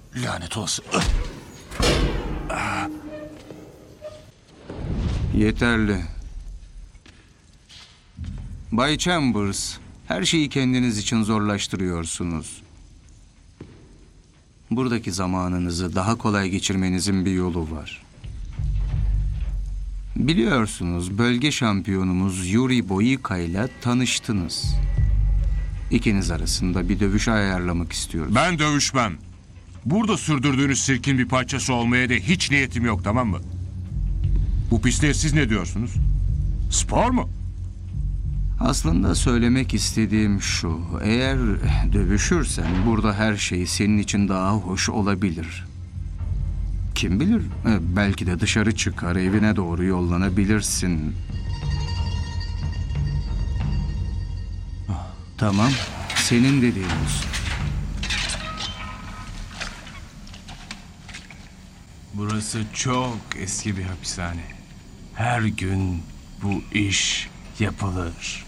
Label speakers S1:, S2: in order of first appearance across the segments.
S1: Lanet olsun.
S2: Yeterli. Bay Chambers, her şeyi kendiniz için zorlaştırıyorsunuz. Buradaki zamanınızı daha kolay geçirmenizin bir yolu var. Biliyorsunuz, bölge şampiyonumuz Yuri Boyka ile tanıştınız. İkiniz arasında bir dövüş ayarlamak istiyoruz.
S3: Ben dövüşmem. Burada sürdürdüğünüz sirkin bir parçası olmaya da hiç niyetim yok, tamam mı? Bu pisliğe siz ne diyorsunuz? Spor mu?
S2: Aslında söylemek istediğim şu, eğer dövüşürsen burada her şey senin için daha hoş olabilir. Kim bilir, belki de dışarı çıkar, evine doğru yollanabilirsin. Tamam, senin dediğin olsun.
S4: Burası çok eski bir hapishane. Her gün bu iş yapılır.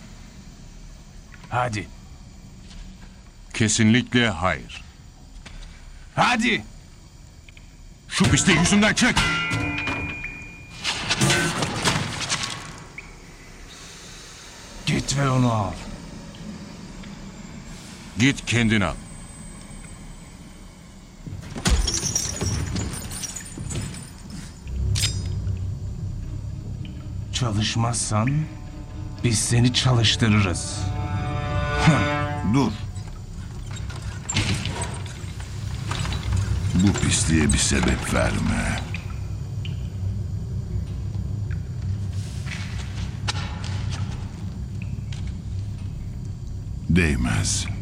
S4: Hadi,
S3: Kesinlikle hayır.
S4: hadi!
S3: Şu pisliği yüzümden çek!
S4: Git ve onu al.
S3: Git kendin al.
S4: Çalışmazsan biz seni çalıştırırız.
S1: Dur. Bu pisliğe bir sebep verme. Değmez.